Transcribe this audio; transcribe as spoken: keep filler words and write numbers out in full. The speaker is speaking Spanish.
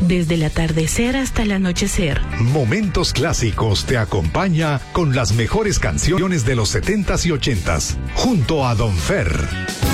desde el atardecer hasta el anochecer. Momentos Clásicos te acompaña con las mejores canciones de los setentas y ochentas, junto a Don Fer.